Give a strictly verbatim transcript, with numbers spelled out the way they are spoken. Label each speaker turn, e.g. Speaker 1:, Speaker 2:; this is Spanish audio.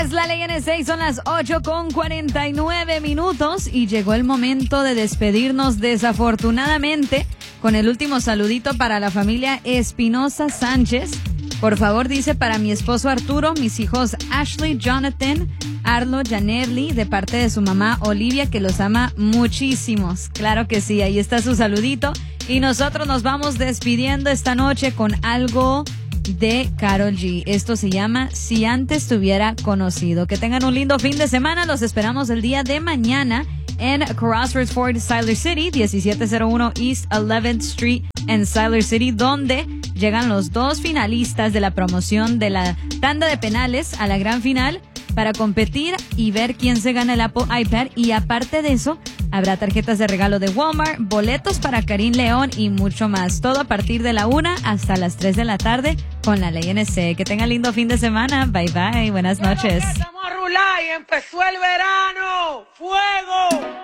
Speaker 1: Es la ley N S A, son las ocho con cuarenta y nueve minutos y llegó el momento de despedirnos desafortunadamente con el último saludito para la familia Espinosa Sánchez. Por favor, dice, para mi esposo Arturo, mis hijos Ashley, Jonathan, Arlo, Janerly, de parte de su mamá Olivia, que los ama muchísimos. Claro que sí, ahí está su saludito. Y nosotros nos vamos despidiendo esta noche con algo de Karol G. Esto se llama Si antes te hubiera conocido. Que tengan un lindo fin de semana. Los esperamos el día de mañana en Crossroads Ford, Siler City, diecisiete cero uno East eleventh Street en Siler City, donde llegan los dos finalistas de la promoción de la tanda de penales a la gran final para competir y ver quién se gana el Apple iPad. Y aparte de eso, habrá tarjetas de regalo de Walmart, boletos para Karim León y mucho más. Todo a partir de la una hasta las tres de la tarde con la ley N S A. Que tengan lindo fin de semana. Bye bye. Buenas noches.
Speaker 2: Estamos a rular y empezó el verano.